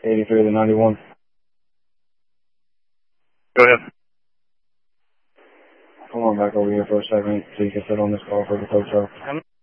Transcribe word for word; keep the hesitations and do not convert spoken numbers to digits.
eighty-three to ninety-one. Go ahead. Come on back over here for a second so you can sit on this call for the tow truck.